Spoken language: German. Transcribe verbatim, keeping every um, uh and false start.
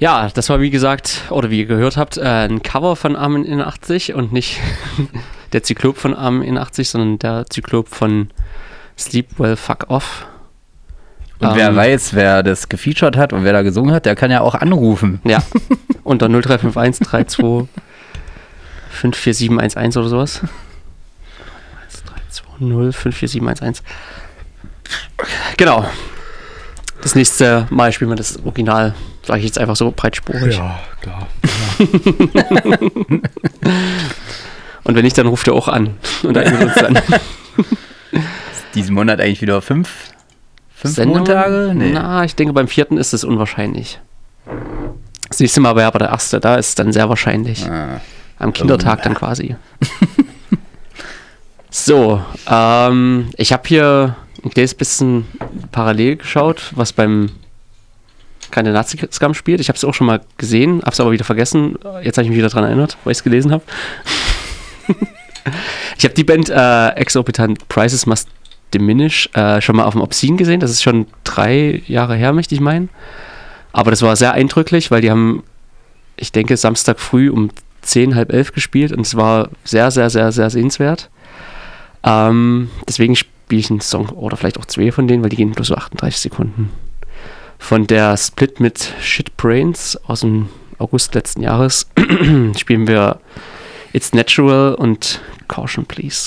Ja, das war wie gesagt, oder wie ihr gehört habt, äh, ein Cover von Armin einundachtzig und nicht der Zyklop von Armin einundachtzig, sondern der Zyklop von Sleep Well Fuck Off. Und ähm, wer weiß, wer das gefeatured hat und wer da gesungen hat, der kann ja auch anrufen. Ja, unter null drei fünf eins drei zwei fünf vier sieben eins eins oder sowas. eins drei zwei null fünf vier sieben eins eins. Genau. Das nächste Mal spielen wir das Original, sage ich jetzt einfach so breitspurig. Ja, klar. Ja. Und wenn nicht, dann ruft er auch an und erinnert uns dann. Diesen Monat eigentlich wieder fünf, fünf Sendung? Montage? Nee. Na, ich denke, beim vierten ist es unwahrscheinlich. Das nächste Mal wäre aber der erste, da ist es dann sehr wahrscheinlich. Ah. Am Kindertag dann quasi. So, ähm, ich habe hier ein kleines bisschen parallel geschaut, was beim keine Nazi-Scum spielt. Ich habe es auch schon mal gesehen, habe es aber wieder vergessen. Jetzt habe ich mich wieder daran erinnert, weil ich es gelesen habe. Ich habe die Band äh, Exorbitant Prices Must Diminish äh, schon mal auf dem Obscene gesehen. Das ist schon drei Jahre her, möchte ich meinen. Aber das war sehr eindrücklich, weil die haben, ich denke, Samstag früh um zehn, halb elf gespielt und es war sehr, sehr, sehr, sehr sehenswert. Ähm, deswegen spiele ich einen Song oder vielleicht auch zwei von denen, weil die gehen bloß so achtunddreißig Sekunden. Von der Split mit Shit Brains aus dem August letzten Jahres spielen wir It's Natural und Caution Please.